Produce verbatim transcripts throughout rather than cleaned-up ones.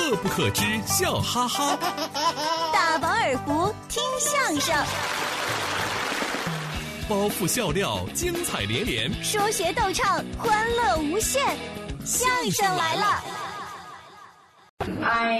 乐不可支，笑哈哈。 大饱耳福，听相声。 包袱笑料，精彩连连； 说学逗唱，欢乐无限。相声来了！ 哎，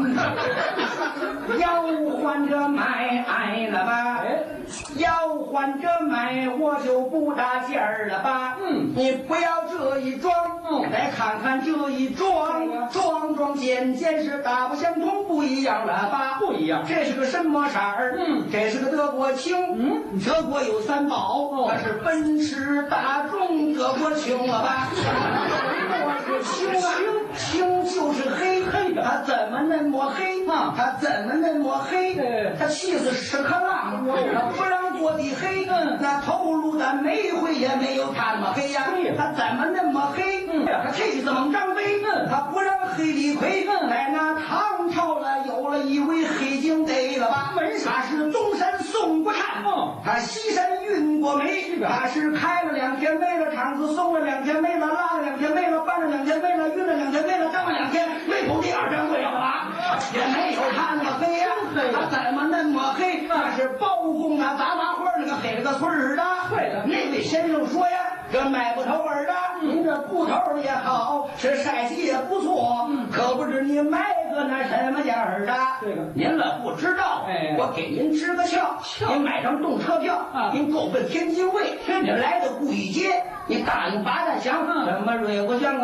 要换着买爱了吧？要换着买，我就不搭劲儿了吧？嗯，你不要这一装，嗯，再看看这一装，装装件件是大不相同，不一样了吧？不一样，这是个什么色儿？嗯，这是个德国青。嗯，德国有三宝，它是奔驰、大众、德国青了吧？我是青啊，青就是黑黑的，它怎么那么黑啊？它怎么那么黑？它气死屎壳郎，它不让过的黑，那头颅的煤灰也没有它那么黑呀。它怎么那么黑？它气死猛张飞，它不让黑李逵。在那唐朝了，有了一位黑警得了吧？他是东山宋国禅，他西山运过煤，他是开了两天煤了，厂子送了两天煤了，拉了两天煤了，搬了两天煤了，运了两天煤了，张了两天，煤头第二张贵了吧？也没有他那么黑呀，他怎么那么黑？那是包公啊，杂麻花那个黑了个村儿的。对的，那位先生说呀，这买不头儿的，您这布头也好，是晒洗也不错，可不知你买个那什么价儿的？这个您了不知道，哎，我给您支个窍，您买张动车票，您够奔天津卫，您来到顾一街，你答应八大祥，什么瑞国香啊。